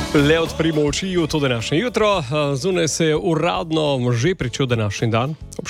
Le odprimo oči v to današnje jutro. Zunaj se je uradno že pričel današnji dan. Ob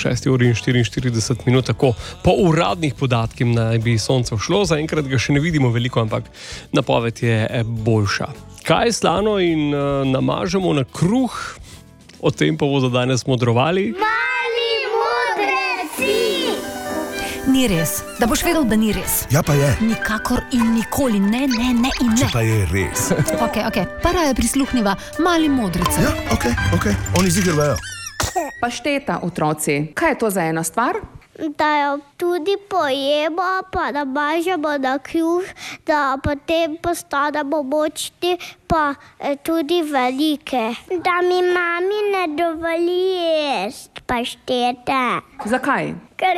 6:44, tako po uradnih podatkih naj bi sonce šlo. Zaenkrat ga še ne vidimo veliko, ampak napoved je boljša. Kaj je slano in namažemo na kruh? O tem pa bodo danes modrovali. Mali modreci! Ni res. Da boš vedel, da ni res. Ja, pa je. Nikakor in nikoli. Ne in ne. Če pa je res. Ok. Para je prisluhniva mali modrici. Ja, ok. Oni ziger vejo. Pašteta, otroci. Kaj je to za ena stvar? Da jo tudi pojemo, pa da mažemo na kruh, da potem postanemo močni, pa tudi velike. Da mi mami ne dovoli jesti paštete. Zakaj?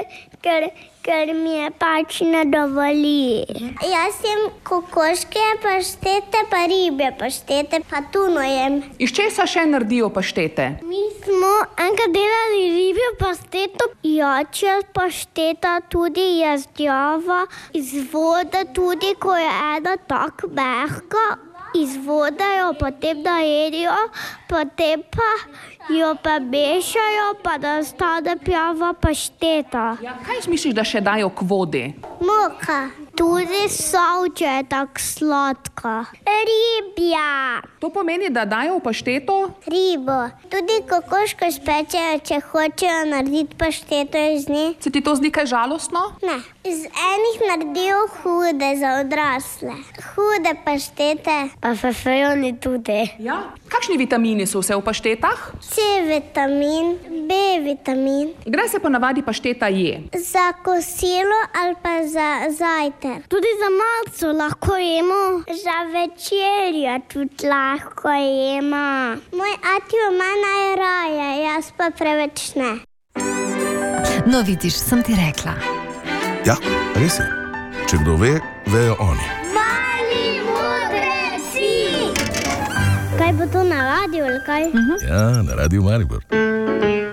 Ker mi je pač ne dovoli. Jaz jem kokoške paštete, pa ribje paštete, pa tuno jem. Iz česa še naredijo paštete? Mi smo enkrat delali ribjo pašteto, jačja pašteta, tudi jazdjava, iz vode tudi, ko je ena tak mehka, iz vode jo potem najedijo, potem pa jo pa mešajo, pa da stane prava pašteta. Ja, kaj misliš, da še dajo k vodi? Moka, tudi sol, če je tako sladka. Ribja. To pomeni, da dajo v pašteto? Ribo. Tudi kokoško spečejo, če hočejo narediti pašteto iz nje. Se ti to zdi kaj žalostno? Ne. Iz enih naredijo hude za odrasle. Hude paštete. Pa fefejoni tudi. Ja. Kakšni vitamini so vse v paštetah? C vitamin, B vitamin. Kdaj se ponavadi pašteta je? Za kosilo ali pa za zajtrk. Tudi za malco lahko jemo. Za večerjo tudi lahko jemo. Moj ati ima najraje, jaz pa preveč ne. No, vidiš, sem ti rekla. Ja, res je. Če kdo ve, vejo oni. Mali modreci! Kaj bo to na radiju ali kaj? Ja, na Radiu Maribor.